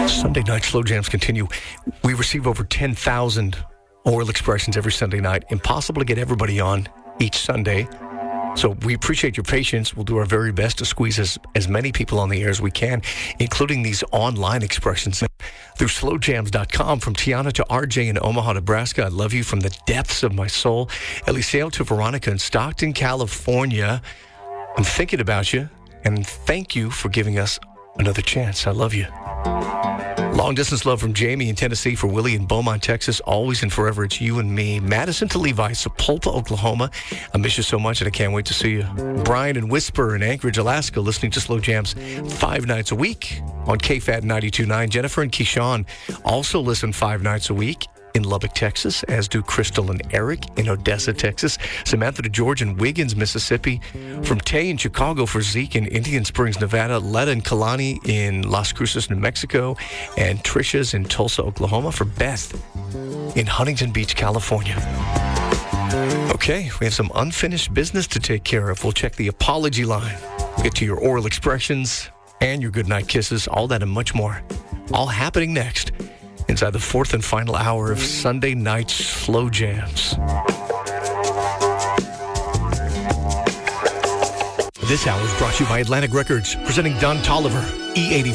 Sunday night slow jams continue. We receive over 10,000 oral expressions every Sunday night. Impossible to get everybody on each Sunday. So we appreciate your patience. We'll do our very best to squeeze as many people on the air as we can, including these online expressions. Through slowjams.com, from Tiana to RJ in Omaha, Nebraska, I love you from the depths of my soul. Eliseo to Veronica in Stockton, California, I'm thinking about you, and thank you for giving us another chance. I love you. Long distance love from Jamie in Tennessee for Willie in Beaumont, Texas. Always and forever, it's you and me. Madison to Levi, Sapulpa, Oklahoma. I miss you so much, and I can't wait to see you. Brian and Whisper in Anchorage, Alaska, listening to Slow Jams 5 nights a week on KFAT 92.9. Jennifer and Keyshawn also listen 5 nights a week in Lubbock, Texas, as do Crystal and Eric in Odessa, Texas. Samantha to George in Wiggins, Mississippi. From Tay in Chicago for Zeke in Indian Springs, Nevada. Letta and Kalani in Las Cruces, New Mexico. And Trisha's in Tulsa, Oklahoma for Beth in Huntington Beach, California. Okay, we have some unfinished business to take care of. We'll check the apology line. We'll get to your oral expressions and your goodnight kisses, all that and much more. All happening next inside the 4th and final hour of Sunday Night Slow Jams. This hour is brought to you by Atlantic Records, presenting Don Tolliver, E85.